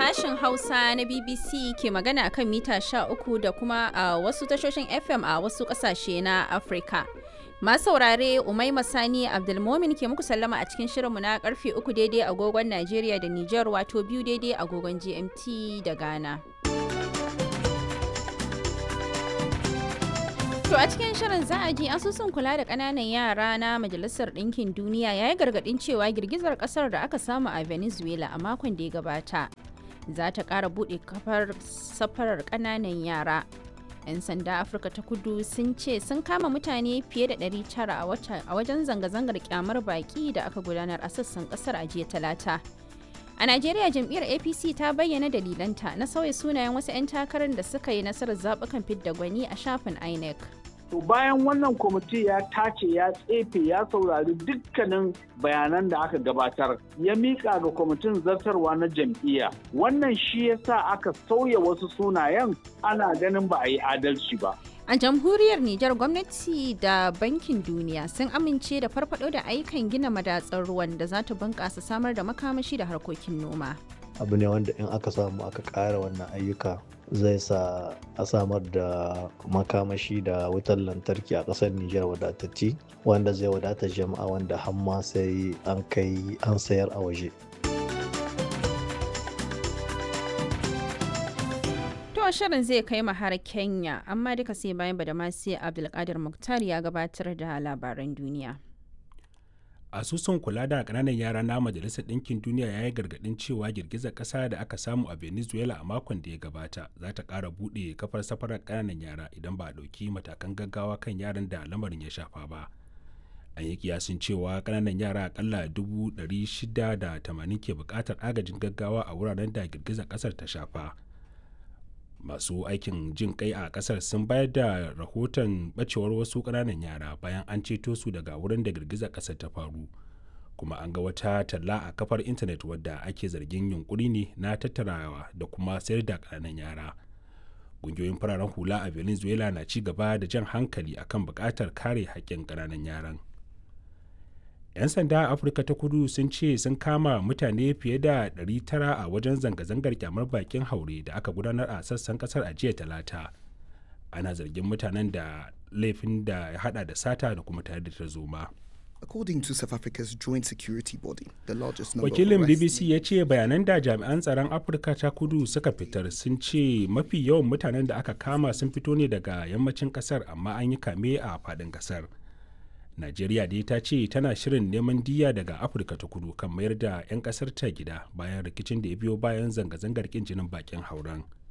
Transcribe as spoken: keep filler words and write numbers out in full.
Sashen Hausa na B B C ke magana kan mita sha uku da kuma a wasu tashoshin F M a wasu ƙasashe na Afirka. Masu saurare Umaima Sani Abdulmomin ke muku sallama a cikin shirinmu na karfe uku daidai agogon Najeriya da Nijar wato biyu daidai agogon G M T da Ghana. To a cikin shirin za a ji asusun kula da ƙananan yara na Majalisar Ɗinkin Duniya ya yi gargaɗin cewa girgizar ƙasar da aka samu a Venezuela a makon da ya gabata za ta ƙara buɗe kafar safarar ƙananan yara. 'Yan sanda Afirka ta Kudu sun ce sun kama mutane fiye da ɗari tara a wajen zanga-zangar kyamar baƙi da aka gudanar a sassan ƙasar a jiya Talata. A Najeriya jam'iyyar A P C ta bayyana dalilanta na sauya sunayen wasu 'yan takarar da suka yi nasarar zaɓukan fidda gwani a shafin I N E C. To bayan wannan kwamiti ya tace ya tsefe ya saurari dukkanin bayanan da aka gabatar ya miƙa ga kwamitin zartarwa na jam'iyya. Wannan shi ya sa aka sauya wasu sunayen ana ganin ba a yi adalci ba. A jamhuriyar Nijar gwamnati da Bankin Duniya sun amince da farfado da ayyukan gina madatsar ruwan da za ta bunƙasa samar da makamashi da harkokin noma. Abu ne wanda in aka samu aka ƙara wannan ayyuka zai sa a samar da makamashi da wutar lantarki a ƙasar Nijar wadatacce wanda zai wadata jama'a wanda hamma sai an kai an sayar a waje. Shirin zai kai mu har Kenya, amma duka sai bayan Badamasi Abdulkadir Muktar ya gabatar da labaran duniya. Asusun kula da ƙananan yara na Majalisar Ɗinkin Duniya ya yi gargaɗin cewa girgizar ƙasa da aka samu a Venezuela a makon da ya gabata za ta ƙara buɗe kafar safarar ƙananan yara idan ba a ɗauki matakan gaggawa kan yaran da lamarin ya shafa ba. An yi kiyasin cewa ƙananan yara aƙalla dubu ɗari shida da tamanin ke buƙatar agajin gaggawa a wuraren da girgizar ƙasar ta shafa. Masu aikin jin kai a kasar sun bayar da rahoton bacewar wasu ƙananan yara bayan an ceto su daga wurin da girgizar ƙasar ta faru, kuma an ga wata talla a kafar intanet wadda ake zargin yunkuri ne na tattarawa da kuma sayar da ƙananan yara. Ƙungiyoyin fararen hula a Venezuela na ci gaba da jan hankali akan buƙatar kare haƙƙin ƙananan yaran. 'Yan sanda a Afirka ta Kudu sun ce sun kama mutane fiye da ɗari tara a wajen zanga-zangar kyamar bakin haure da aka gudanar a sassan kasar a jiya Talata. Ana zargin mutanen da laifin da ya hada da sata da kuma tare da tarzoma. According to South Africa's Joint Security Body, the largest number Wakilin of B B C ya ce bayanan da jami'an tsaron Afirka ta Kudu suka fitar sun ce mafi yawan mutanen da aka kama sun fito ne daga yammacin kasar, amma an yi kame a faɗin kasar. Najeriya dai ta ce tana shirin neman diya daga Afirka ta Kudu kan mayar da 'yan kasar ta gida bayan rikicin da ya biyo bayan zanga-zangar kin jinin bakin hauren.